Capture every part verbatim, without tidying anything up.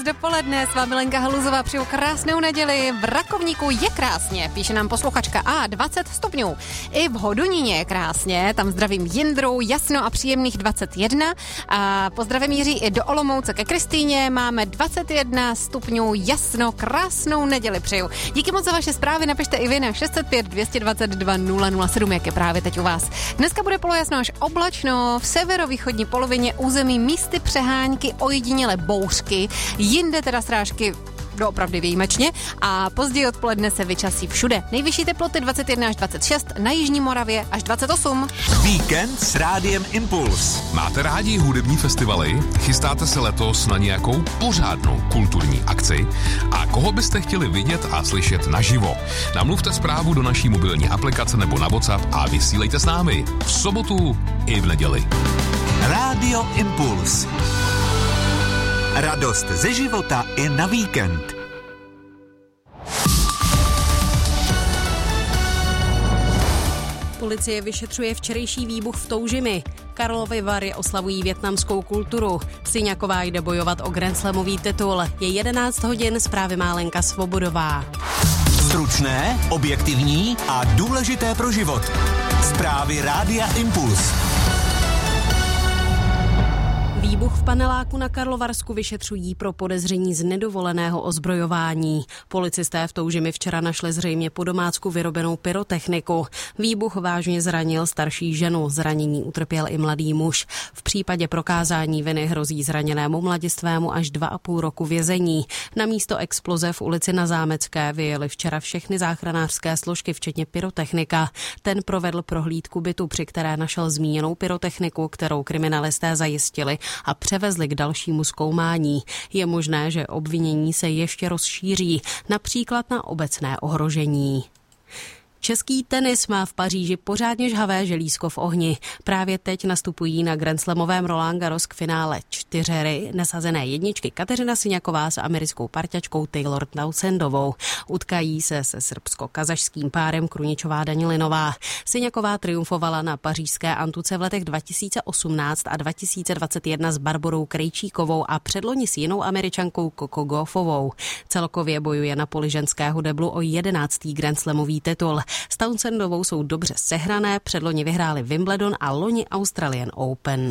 dopoledne, s vámi Lenka Haluzová, přeju krásnou neděli. V Rakovníku je krásně, píše nám posluchačka A, dvacet stupňů. I v Hodoníně je krásně, tam zdravím Jindru, jasno a příjemných dvacet jedna. A pozdravím míří i do Olomouce ke Kristýně, máme dvacet jedna stupňů, jasno, krásnou neděli přeju. Díky moc za vaše zprávy, napište i vy na šest set pět dvě stě dvacet dva nula nula sedm, jak je právě teď u vás. Dneska bude polojasno až oblačno, v severovýchodní polovině území místy přehánky, ojediněle bouřky, jinde teda srážky doopravdy výjimečně a později odpoledne se vyčasí všude. Nejvyšší teploty dvacet jedna až dvacet šest, na jižní Moravě až dvacet osm. Víkend s Rádiem Impuls. Máte rádi hudební festivaly? Chystáte se letos na nějakou pořádnou kulturní akci? A koho byste chtěli vidět a slyšet naživo? Namluvte zprávu do naší mobilní aplikace nebo na WhatsApp a vysílejte s námi v sobotu i v neděli. Rádio Impuls. Radost ze života i na víkend. Policie vyšetřuje včerejší výbuch v Toužimi. Karlovy Vary oslavují vietnamskou kulturu. Syňaková jde bojovat o grandslamový titul. Je jedenáct hodin, zprávy má Lenka Svobodová. Stručné, objektivní a důležité pro život. Zprávy Rádia Impuls. Výbuch v paneláku na Karlovarsku vyšetřují pro podezření z nedovoleného ozbrojování. Policisté v Toužimi včera našli zřejmě po domácku vyrobenou pyrotechniku. Výbuch vážně zranil starší ženu, zranění utrpěl i mladý muž. V případě prokázání viny hrozí zraněnému mladistvému až dva a půl roku vězení. Na místo exploze v ulici Na Zámecké vyjeli včera všechny záchranářské složky, včetně pyrotechnika. Ten provedl prohlídku bytu, při které našel zmíněnou pyrotechniku, kterou kriminalisté zajistili a převezli k dalšímu zkoumání. Je možné, že obvinění se ještě rozšíří, například na obecné ohrožení. Český tenis má v Paříži pořádně žhavé želízko v ohni. Právě teď nastupují na grandslamovém Roland Garros k finále čtyřery nesazené jedničky Kateřina Syňaková s americkou parťačkou Taylor Townsendovou. Utkají se se srbsko-kazašským párem Kruničová Danilinová. Syňaková triumfovala na pařížské Antuce v letech dva tisíce osmnáct a dva tisíce dvacet jedna s Barborou Krejčíkovou a předloni s jinou Američankou Coco Gauffovou. Celkově bojuje na poli ženského deblu o jedenáctý grandslamový titul. S Townsendovou jsou dobře sehrané, předloni vyhráli Wimbledon a loni Australian Open.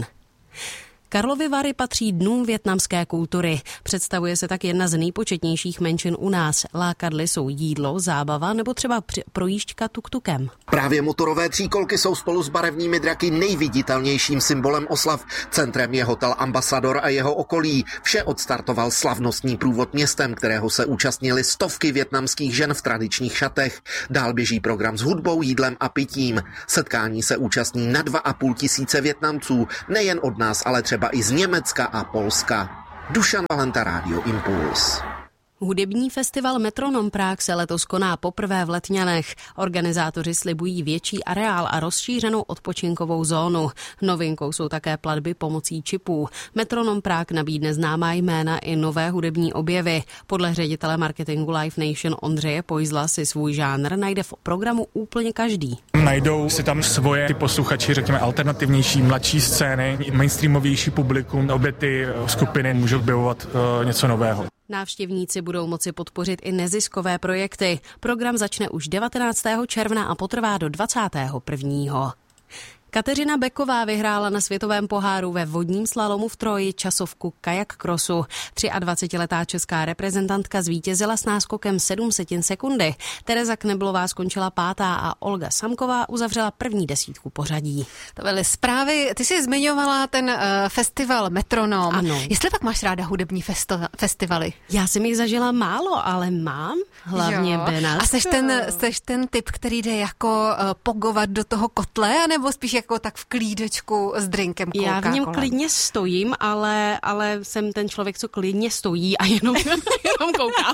Karlovy Vary patří dnům vietnamské kultury. Představuje se tak jedna z nejpočetnějších menšin u nás. Lákadly jsou jídlo, zábava nebo třeba projížďka tuktukem. Právě motorové tříkolky jsou spolu s barevnými draky nejviditelnějším symbolem oslav. Centrem je hotel Ambassador a jeho okolí. Vše odstartoval slavnostní průvod městem, kterého se účastnili stovky vietnamských žen v tradičních šatech. Dál běží program s hudbou, jídlem a pitím. Setkání se účastní na dva a půl tisíce Vietnamců, nejen od nás, ale třeba třeba i z Německa a Polska. Dušan Valenta, Rádio Impuls. Hudební festival Metronom Prague se letos koná poprvé v Letňanech. Organizátoři slibují větší areál a rozšířenou odpočinkovou zónu. Novinkou jsou také platby pomocí čipů. Metronom Prague nabídne známá jména i nové hudební objevy. Podle ředitele marketingu Live Nation Ondřeje Pojzla si svůj žánr najde v programu úplně každý. Najdou si tam svoje ty posluchači, řekněme, alternativnější, mladší scény, mainstreamovější publikum, obě ty skupiny můžou objevovat uh, něco nového. Návštěvníci budou moci podpořit i neziskové projekty. Program začne už devatenáctého června a potrvá do dvacátého prvního Kateřina Beková vyhrála na světovém poháru ve vodním slalomu v Troji časovku kajak crossu. dvacetiletá česká reprezentantka zvítězila s náskokem sedm setin sekundy. Tereza Kneblová skončila pátá a Olga Samková uzavřela první desítku pořadí. To byly zprávy. Ty jsi zmiňovala ten uh, festival Metronom. Ano. Jestli pak máš ráda hudební festo- festivaly? Já jsem jich zažila málo, ale mám. Hlavně Benátko. A seš ten, seš ten typ, který jde jako uh, pogovat do toho kotle, anebo spíš jako tak v klídečku s drinkem kouká Já v něm kolem. klidně stojím, ale, ale jsem ten člověk, co klidně stojí a jenom, jenom kouká.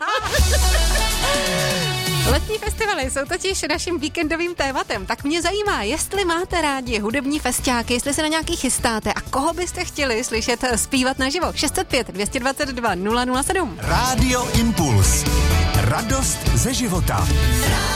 Letní festivaly jsou totiž naším víkendovým tématem, tak mě zajímá, jestli máte rádi hudební festiáky, jestli se na nějaký chystáte a koho byste chtěli slyšet zpívat naživo. šest set pět dvě stě dvacet dva nula nula sedm. Rádio Impuls. Radost ze života.